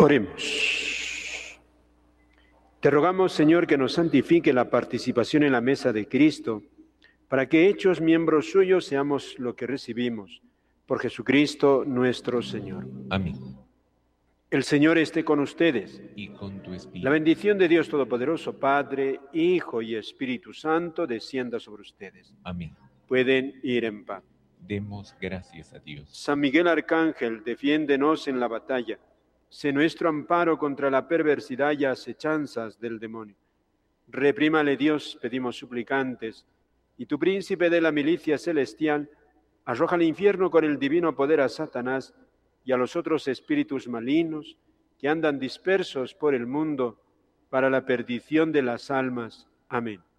Oremos. Te rogamos, Señor, que nos santifique la participación en la mesa de Cristo, para que, hechos miembros suyos, seamos lo que recibimos. Por Jesucristo nuestro Señor. Amén. El Señor esté con ustedes. Y con tu espíritu. La bendición de Dios Todopoderoso, Padre, Hijo y Espíritu Santo, descienda sobre ustedes. Amén. Pueden ir en paz. Demos gracias a Dios. San Miguel Arcángel, defiéndenos en la batalla. Sé nuestro amparo contra la perversidad y acechanzas del demonio. Reprímale Dios, pedimos suplicantes, y tu príncipe de la milicia celestial, arroja al infierno con el divino poder a Satanás y a los otros espíritus malignos que andan dispersos por el mundo para la perdición de las almas. Amén.